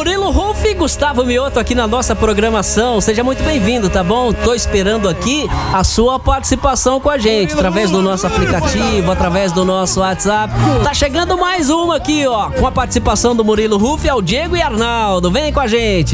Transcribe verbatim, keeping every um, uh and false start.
Murilo Ruff e Gustavo Mioto aqui na nossa programação. Seja muito bem-vindo, tá bom? Tô esperando aqui a sua participação com a gente, através do nosso aplicativo, através do nosso WhatsApp. Tá chegando mais uma aqui, ó, com a participação do Murilo Ruff, é o Diego e Arnaldo. Vem com a gente.